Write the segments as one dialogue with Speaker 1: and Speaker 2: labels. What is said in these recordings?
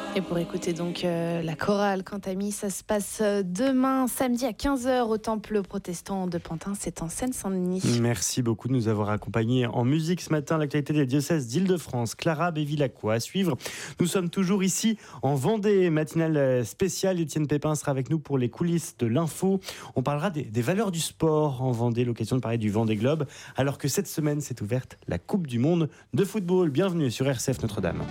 Speaker 1: Et pour écouter donc la chorale Cantamis, ça se passe demain, samedi à 15h au Temple protestant de Pantin, c'est en Seine-Saint-Denis.
Speaker 2: Merci beaucoup de nous avoir accompagnés en musique ce matin. L'actualité des diocèses d'Île-de-France, Clara Bévilacqua à suivre. Nous sommes toujours ici en Vendée, matinale spéciale. Étienne Pépin sera avec nous pour les coulisses de l'info. On parlera des valeurs du sport en Vendée, l'occasion de parler du Vendée Globe, alors que cette semaine s'est ouverte la Coupe du Monde de football. Bienvenue sur RCF Notre-Dame.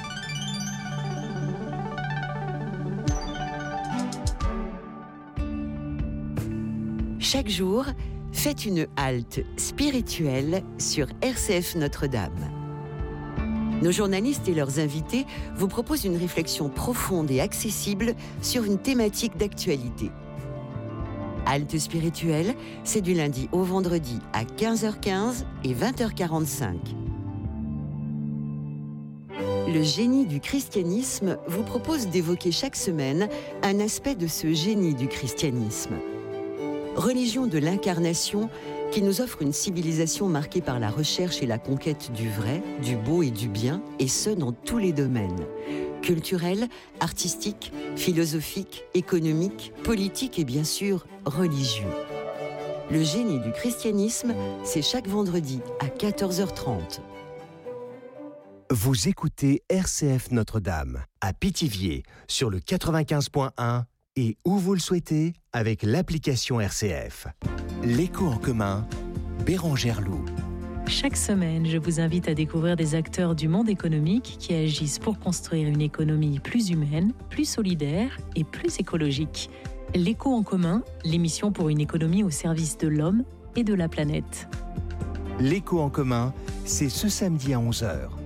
Speaker 3: Chaque jour, faites une halte spirituelle sur RCF Notre-Dame. Nos journalistes et leurs invités vous proposent une réflexion profonde et accessible sur une thématique d'actualité. Halte spirituelle, c'est du lundi au vendredi à 15h15 et 20h45. Le génie du christianisme vous propose d'évoquer chaque semaine un aspect de ce génie du christianisme. Religion de l'incarnation qui nous offre une civilisation marquée par la recherche et la conquête du vrai, du beau et du bien, et ce dans tous les domaines. Culturel, artistique, philosophique, économique, politique et bien sûr religieux. Le génie du christianisme, c'est chaque vendredi à 14h30.
Speaker 4: Vous écoutez RCF Notre-Dame à Pithiviers sur le 95.1 et où vous le souhaitez avec l'application RCF. L'écho en commun, Bérangère Loup.
Speaker 5: Chaque semaine, je vous invite à découvrir des acteurs du monde économique qui agissent pour construire une économie plus humaine, plus solidaire et plus écologique. L'écho en commun, l'émission pour une économie au service de l'homme et de la planète.
Speaker 4: L'écho en commun, c'est ce samedi à 11h